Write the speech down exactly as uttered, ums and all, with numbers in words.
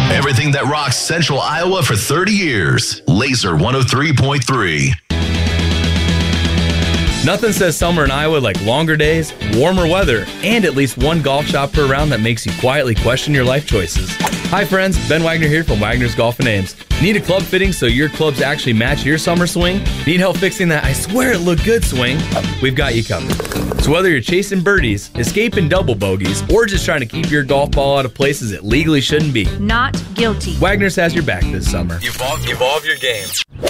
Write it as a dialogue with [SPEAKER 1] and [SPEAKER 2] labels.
[SPEAKER 1] Everything that rocks Central Iowa for thirty years. Laser one oh three point three.
[SPEAKER 2] Nothing says summer in Iowa like longer days, warmer weather, and at least one golf shop per round that makes you quietly question your life choices. Hi friends, Ben Wagner here from Wagner's Golf and Ames. Need a club fitting so your clubs actually match your summer swing? Need help fixing that I swear it looked good swing? We've got you covered. So whether you're chasing birdies, escaping double bogeys, or just trying to keep your golf ball out of places it legally shouldn't be,
[SPEAKER 3] not guilty.
[SPEAKER 2] Wagner's has your back this summer.
[SPEAKER 4] Evolve, evolve your game.